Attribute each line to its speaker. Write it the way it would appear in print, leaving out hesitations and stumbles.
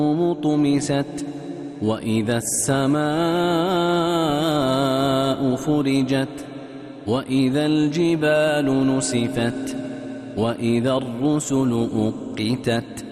Speaker 1: طمست وإذا السماء فرجت وإذا الجبال نسفت وإذا الرسل أقتت